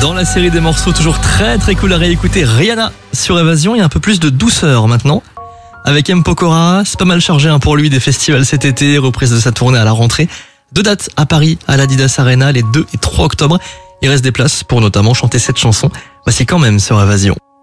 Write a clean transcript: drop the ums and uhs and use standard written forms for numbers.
Dans la série des morceaux toujours très très cool à réécouter, Rihanna sur Évasion et un peu plus de douceur maintenant. Avec M. Pokora, c'est pas mal chargé pour lui des festivals cet été, reprise de sa tournée à la rentrée. 2 dates à Paris, à l'Adidas Arena les 2 et 3 octobre. Il reste des places pour notamment chanter cette chanson. Voici quand même sur Évasion.